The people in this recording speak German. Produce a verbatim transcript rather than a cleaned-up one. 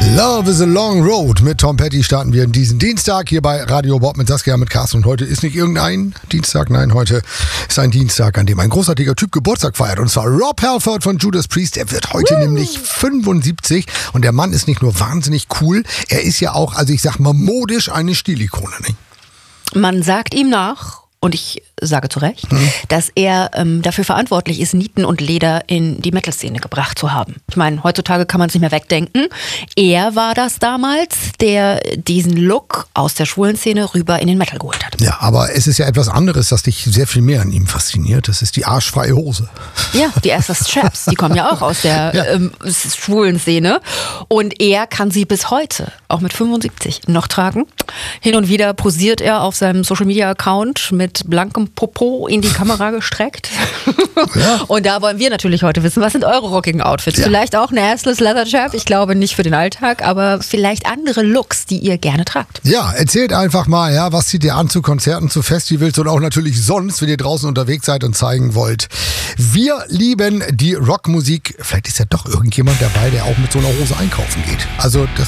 Love is a long road. Mit Tom Petty starten wir diesen Dienstag hier bei Radio Bob mit Saskia, mit Carsten. Und heute ist nicht irgendein Dienstag, nein, heute ist ein Dienstag, an dem ein großartiger Typ Geburtstag feiert. Und zwar Rob Halford von Judas Priest. Er wird heute Woo. nämlich fünfundsiebzig. Und der Mann ist nicht nur wahnsinnig cool, er ist ja auch, also ich sag mal, modisch eine Stilikone. Nicht? Man sagt ihm nach, und ich sage zu Recht, hm. dass er ähm, dafür verantwortlich ist, Nieten und Leder in die Metal-Szene gebracht zu haben. Ich meine, heutzutage kann man es nicht mehr wegdenken. Er war das damals, der diesen Look aus der schwulen Szene rüber in den Metal geholt hat. Ja, aber es ist ja etwas anderes, das dich sehr viel mehr an ihm fasziniert. Das ist die arschfreie Hose. Ja, die Assless Chaps, die kommen ja auch aus der ja. ähm, schwulen Szene. Und er kann sie bis heute, auch mit fünfundsiebzig, noch tragen. Hin und wieder posiert er auf seinem Social-Media-Account mit mit blankem Popo in die Kamera gestreckt. Ja. Und da wollen wir natürlich heute wissen, was sind eure rockigen Outfits? Ja. Vielleicht auch eine Assless Leather Chap, ich glaube nicht für den Alltag, aber vielleicht andere Looks, die ihr gerne tragt. Ja, erzählt einfach mal, ja, was zieht ihr an zu Konzerten, zu Festivals und auch natürlich sonst, wenn ihr draußen unterwegs seid und zeigen wollt. Wir lieben die Rockmusik. Vielleicht ist ja doch irgendjemand dabei, der auch mit so einer Hose einkaufen geht. Also das